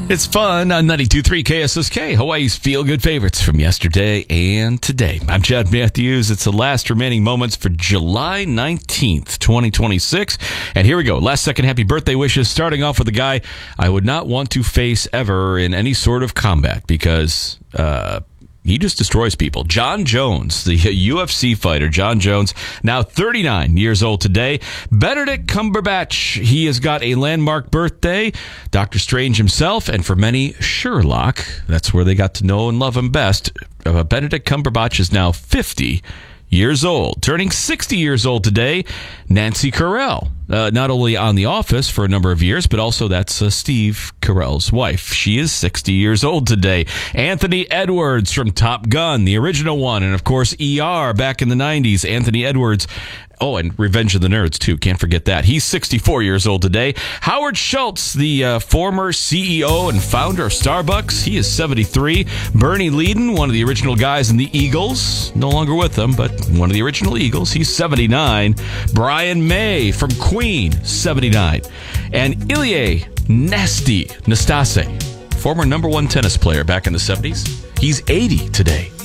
It's fun on 92.3 KSSK, Hawaii's feel-good favorites from yesterday and today. I'm Chad Matthews. It's the last remaining moments for July 19th, 2026. And here we go. Last second happy birthday wishes, starting off with a guy I would not want to face ever in any sort of combat because he just destroys people. Jon Jones, the UFC fighter, Jon Jones, now 39 years old today. Benedict Cumberbatch, he has got a landmark birthday. Doctor Strange himself, and for many, Sherlock. That's where they got to know and love him best. Benedict Cumberbatch is now 50 years old. Turning 60 years old today, Nancy Carell. Not only on The Office for a number of years, but also that's Steve Carell's wife. She is 60 years old today. Anthony Edwards from Top Gun, the original one, and of course ER back in the 90s. Anthony Edwards. Oh, and Revenge of the Nerds, too. Can't forget that. He's 64 years old today. Howard Schultz, the former CEO and founder of Starbucks. He is 73. Bernie Leadon, one of the original guys in the Eagles. No longer with them, but one of the original Eagles. He's 79. Brian May from Queen, 79. And Ilie Nastase, former number one tennis player back in the 70s. He's 80 today.